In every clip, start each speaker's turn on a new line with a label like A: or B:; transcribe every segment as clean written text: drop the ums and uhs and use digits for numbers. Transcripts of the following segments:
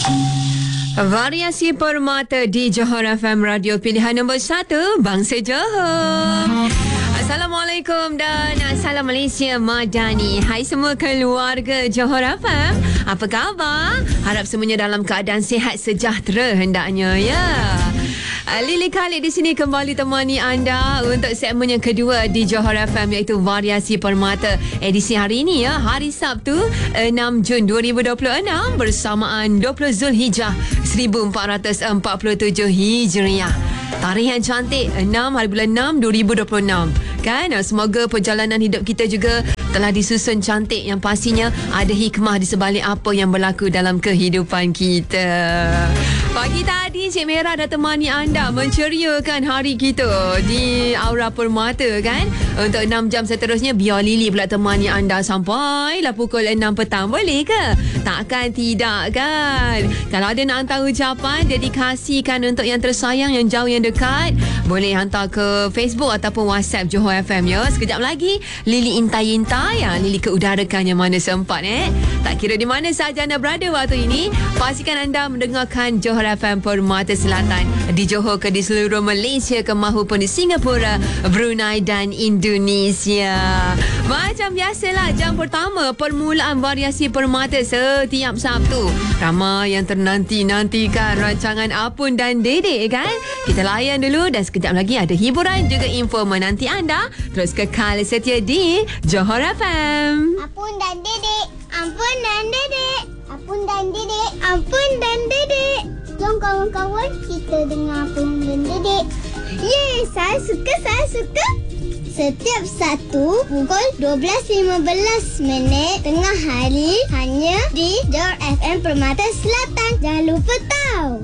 A: Variasi Permata di Johor FM, radio pilihan nombor 1 Bangsa Johor. Assalamualaikum dan Assalam Malaysia Madani. Hai semua keluarga Johor FM. Apa khabar? Harap semuanya dalam keadaan sihat sejahtera hendaknya ya. Lily Khalid di sini kembali temani anda untuk segmen yang kedua di Johor FM, iaitu Variasi Permata edisi hari ini ya, hari Sabtu 6 Jun 2026 bersamaan 20 Zulhijjah 1447 Hijriah. Tarikh yang cantik, 6 hari bulan 6 2026 kan. Semoga perjalanan hidup kita juga telah disusun cantik, yang pastinya ada hikmah di sebalik apa yang berlaku dalam kehidupan kita. Pagi tadi Cik Merah dah temani anda menceriakan hari kita di Aura Permata kan. Untuk 6 jam seterusnya biar Lily pula temani anda sampailah pukul 6 petang. Boleh ke? Takkan tidak kan? Kalau ada nak hantar ucapan, dedikasikan untuk yang tersayang, yang jauh, yang dekat, boleh hantar ke Facebook ataupun WhatsApp Johor FM ya. Sekejap lagi Lily intai-intai ya, Lily keudarakan yang mana sempat Tak kira di mana sahaja anda berada waktu ini, pastikan anda mendengarkan Johor FM Permata Selatan di Johor ke di seluruh Malaysia ke mahupun di Singapura, Brunei dan Indonesia. Macam biasalah, jam pertama permulaan Variasi Permata setiap Sabtu. Ramai yang ternanti-nantikan rancangan Apun dan Dedek kan. Kita layan dulu dan sekejap lagi ada hiburan juga info menanti anda. Terus kekal setia di Johor FM.
B: Apun dan Dedek, Ampun dan Dedek, Apun dan Dedek, Ampun dan Dedek. Jom kawan-kawan kita dengar Apun dan Dedek. Yeay, saya suka. Setiap Sabtu pukul 12.15 tengah hari hanya di Johor FM Permata Selatan. Jangan lupa tahu.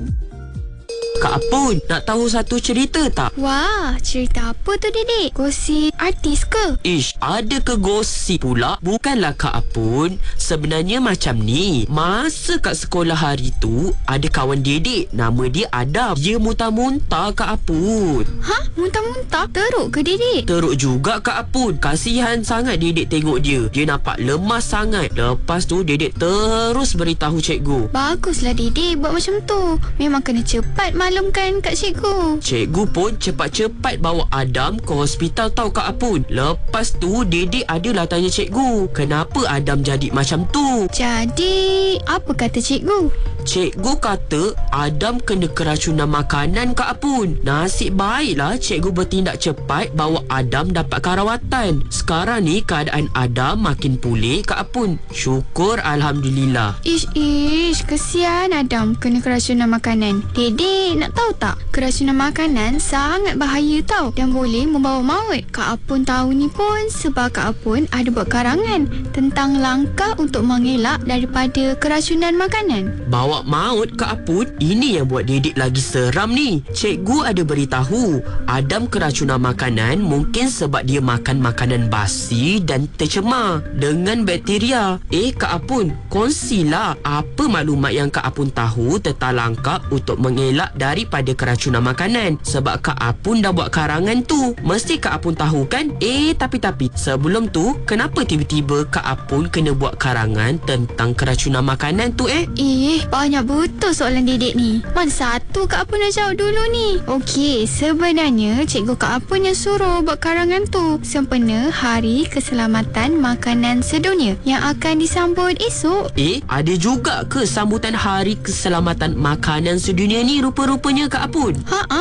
C: Kak Apun, nak tahu satu cerita tak?
D: Wah, cerita apa tu Dedek? Gosip artis ke?
C: Ish, ada ke gosip pula? Bukanlah Kak Apun. Sebenarnya macam ni. Masa kat sekolah hari tu, ada kawan Dedek. Nama dia Adam. Dia muntah-muntah Kak Apun.
D: Hah? Muntah-muntah? Teruk ke Dedek?
C: Teruk juga Kak Apun. Kasihan sangat Dedek tengok dia. Dia nampak lemas sangat. Lepas tu Dedek terus beritahu cikgu.
D: Baguslah Dedek buat macam tu. Memang kena cepat maklumkan kat cikgu.
C: Cikgu pun cepat-cepat bawa Adam ke hospital tau Kak Apun. Lepas tu Dedek adalah tanya cikgu, kenapa Adam jadi macam tu?
D: Jadi, apa kata cikgu?
C: Cikgu kata Adam kena keracunan makanan Kak Apun. Nasib baiklah cikgu bertindak cepat bawa Adam dapat rawatan. Sekarang ni keadaan Adam makin pulih Kak Apun. Syukur Alhamdulillah.
D: Ish, kesian Adam kena keracunan makanan. Dedek, nak tahu tak? Keracunan makanan sangat bahaya tau dan boleh membawa maut. Kak Apun tahu ni pun sebab Kak Apun ada buat karangan tentang langkah untuk mengelak daripada keracunan makanan.
C: Bawa maut Kak Apun? Ini yang buat Dedek lagi seram ni. Cikgu ada beritahu Adam keracunan makanan mungkin sebab dia makan makanan basi dan tercemar dengan bakteria. Kak Apun, kongsilah apa maklumat yang Kak Apun tahu tentang langkah untuk mengelak daripada keracunan makanan. Sebab Kak Apun dah buat karangan tu, mesti Kak Apun tahu kan? Tapi sebelum tu, kenapa tiba-tiba Kak Apun kena buat karangan tentang keracunan makanan tu
D: Banyak betul soalan Dedek ni. Mana satu Kak Apun nak jawab dulu ni? Okey, sebenarnya cikgu Kak Apun yang suruh buat karangan tu sempena Hari Keselamatan Makanan Sedunia yang akan disambut esok.
C: Ada juga ke sambutan Hari Keselamatan Makanan Sedunia ni rupa-rupanya Kak Apun?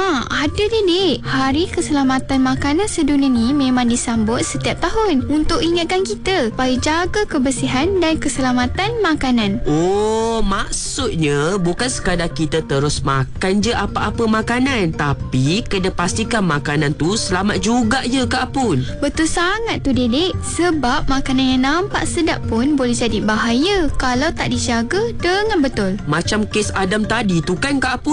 D: Ada Dedek. Hari Keselamatan Makanan Sedunia ni memang disambut setiap tahun untuk ingatkan kita supaya jaga kebersihan dan keselamatan makanan.
C: Maksudnya bukan sekadar kita terus makan je apa-apa makanan, tapi kena pastikan makanan tu selamat juga je Kak Apun.
D: Betul sangat tu Dedek. Sebab makanan yang nampak sedap pun boleh jadi bahaya kalau tak dijaga dengan betul.
C: Macam kes Adam tadi tu kan Kak Apun?
D: Iya,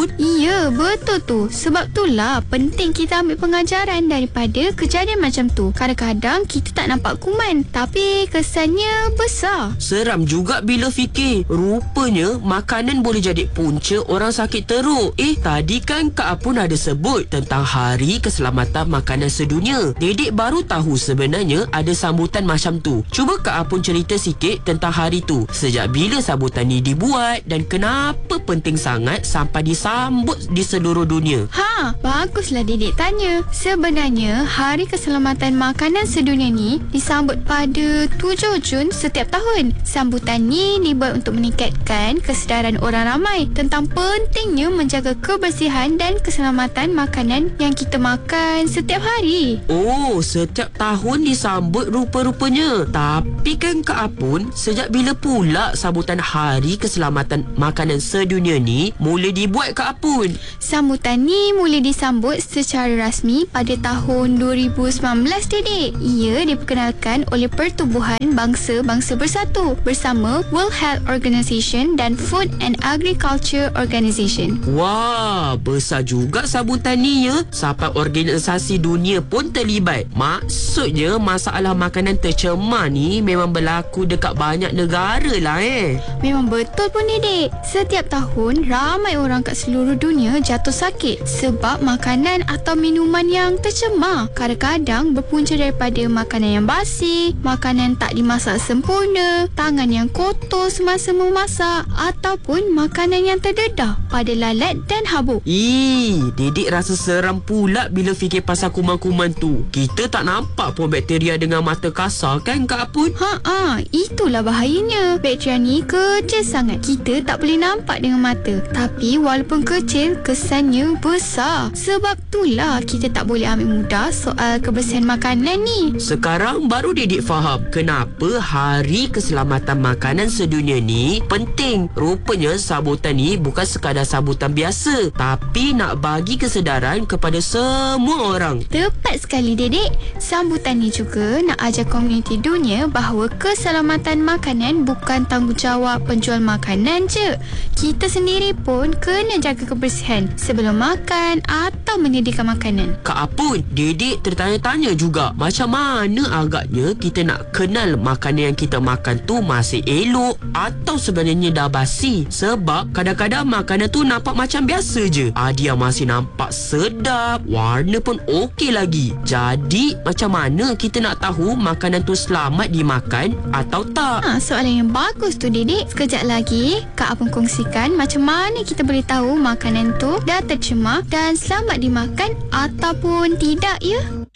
D: Ya, betul tu. Sebab itulah penting kita ambil pengajaran daripada kejadian macam tu. Kadang-kadang kita tak nampak kuman, tapi kesannya besar.
C: Seram juga bila fikir. Rupanya makanan boleh jadi punca orang sakit teruk. Tadi kan Kak Apun ada sebut tentang Hari Keselamatan Makanan Sedunia. Dedik baru tahu sebenarnya ada sambutan macam tu. Cuba Kak Apun cerita sikit tentang hari tu. Sejak bila sambutan ni dibuat dan kenapa penting sangat sampai disambut di seluruh dunia?
D: Baguslah Dedik tanya. Sebenarnya Hari Keselamatan Makanan Sedunia ni disambut pada 7 Jun setiap tahun. Sambutan ni dibuat untuk meningkatkan kesedaran orang ramai tentang pentingnya menjaga kebersihan dan keselamatan makanan yang kita makan setiap hari.
C: Oh, setiap tahun disambut rupa-rupanya. Tapi kan Kak Apun, sejak bila pula sambutan Hari Keselamatan Makanan Sedunia ni mula dibuat Kak Apun?
D: Sambutan ni mula disambut secara rasmi pada tahun 2019, Dedik. Ia diperkenalkan oleh Pertubuhan Bangsa-Bangsa Bersatu bersama World Health Organization dan Food and Agriculture Organization.
C: Wah, besar juga sambutan ni ya. Sampai organisasi dunia pun terlibat. Maksudnya masalah makanan tercemar ni memang berlaku dekat banyak negara lah
D: Memang betul pun Dedik. Setiap tahun ramai orang kat seluruh dunia jatuh sakit sebab makanan atau minuman yang tercemar. Kadang-kadang berpunca daripada makanan yang basi, makanan tak dimasak sempurna, tangan yang kotor semasa memasak ataupun makanan yang terdedah pada lalat dan habuk.
C: Dedik rasa seram pula bila fikir pasal kuman-kuman tu. Kita tak nampak pun bakteria dengan mata kasar kan Kak Apun?
D: Itulah bahayanya. Bakteria ni kecil sangat. Kita tak boleh nampak dengan mata. Tapi walaupun kecil, kesannya besar. Sebab itulah kita tak boleh ambil mudah soal kebersihan makanan ni.
C: Sekarang baru Dedik faham kenapa Hari Keselamatan Makanan Sedunia ni penting. Rupanya sambutan ni bukan sekadar sambutan biasa, tapi nak bagi kesedaran kepada semua orang.
D: Tepat sekali Dedik. Sambutan ni juga nak ajar komuniti dunia bahawa keselamatan makanan bukan tanggungjawab penjual makanan je. Kita sendiri pun kena jaga kebersihan sebelum makan atau menyediakan makanan.
C: Kak Apun, Dedik tertanya-tanya juga, macam mana agaknya kita nak kenal makanan yang kita makan tu masih elok atau sebenarnya dah basi? Sebab kadang-kadang makanan tu nampak macam biasa je. Dia masih nampak sedap, warna pun okey lagi. Jadi macam mana kita nak tahu makanan tu selamat dimakan atau tak?
D: Soalan yang bagus tu Dedik. Sekejap lagi Kak Apun kongsikan macam mana kita boleh tahu makanan tu dah tercemar dan selamat dimakan ataupun tidak ya.